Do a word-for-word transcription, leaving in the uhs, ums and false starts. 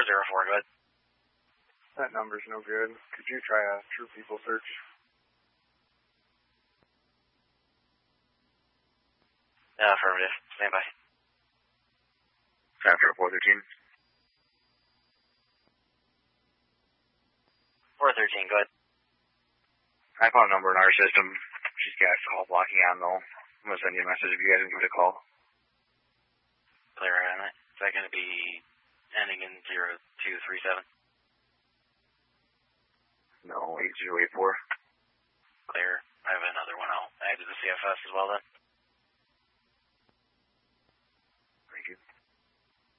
zero four, go ahead. That number's no good. Could you try a True People search? Uh, affirmative. Stand by. After four thirteen. four thirteen, go ahead. I found a number in our system. She's got call blocking on though. I'm going to send you a message if you guys can give it a call. Clear on it. Is that going to be ending in zero two three seven? No, eight zero eight four. Clear. I have another one. I'll add to the C F S as well then.